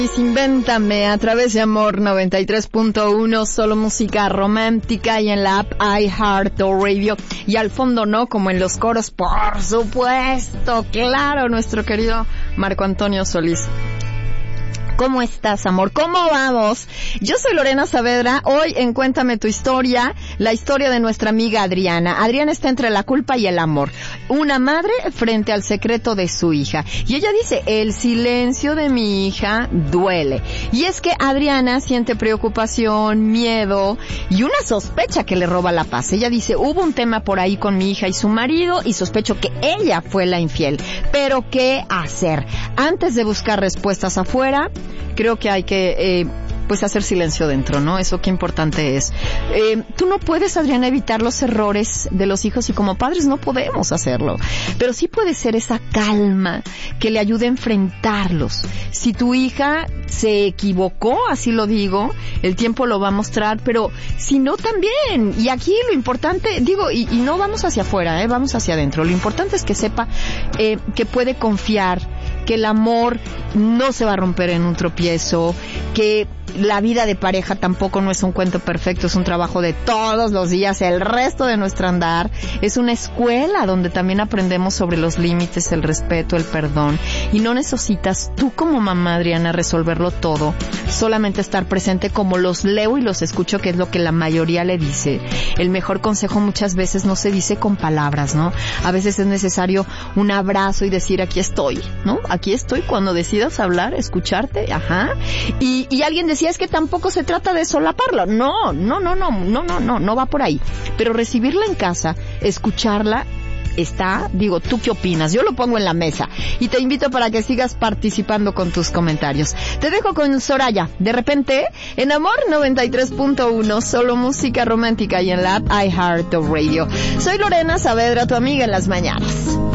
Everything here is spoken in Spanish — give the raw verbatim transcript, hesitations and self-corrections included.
Invéntame a través de Amor noventa y tres punto uno, solo música romántica, y en la app iHeartRadio. Y al fondo, ¿no? Como en los coros, por supuesto, claro, nuestro querido Marco Antonio Solís. ¿Cómo estás, amor? ¿Cómo vamos? Yo soy Lorena Saavedra. Hoy en Cuéntame tu historia, la historia de nuestra amiga Adriana. Adriana está entre la culpa y el amor. Una madre frente al secreto de su hija. Y ella dice, el silencio de mi hija duele. Y es que Adriana siente preocupación, miedo y una sospecha que le roba la paz. Ella dice, hubo un tema por ahí con mi hija y su marido y sospecho que ella fue la infiel. Pero ¿qué hacer? Antes de buscar respuestas afuera, creo que hay que eh, pues hacer silencio dentro, ¿no? Eso qué importante es. Eh, tú no puedes, Adriana, evitar los errores de los hijos y como padres no podemos hacerlo. Pero sí puede ser esa calma que le ayude a enfrentarlos. Si tu hija se equivocó, así lo digo, el tiempo lo va a mostrar, pero si no también. Y aquí lo importante, digo, y, y no vamos hacia afuera, ¿eh? Vamos hacia adentro. Lo importante es que sepa eh, que puede confiar, que el amor no se va a romper en un tropiezo, que la vida de pareja tampoco no es un cuento perfecto, es un trabajo de todos los días, el resto de nuestro andar. Es una escuela donde también aprendemos sobre los límites, el respeto, el perdón. Y no necesitas tú como mamá, Adriana, resolverlo todo. Solamente estar presente como los leo y los escucho, que es lo que la mayoría le dice. El mejor consejo muchas veces no se dice con palabras, ¿no? A veces es necesario un abrazo y decir, aquí estoy, ¿no? Aquí estoy cuando decidas hablar, escucharte, ajá. Y, y alguien decía, es que tampoco se trata de solaparlo. No, no, no, no, no, no, no, no va por ahí. Pero recibirla en casa, escucharla, está, digo, ¿tú qué opinas? Yo lo pongo en la mesa y te invito para que sigas participando con tus comentarios. Te dejo con Soraya, de repente, en Amor noventa y tres punto uno, solo música romántica, y en la app iHeartRadio. Soy Lorena Saavedra, tu amiga en las mañanas.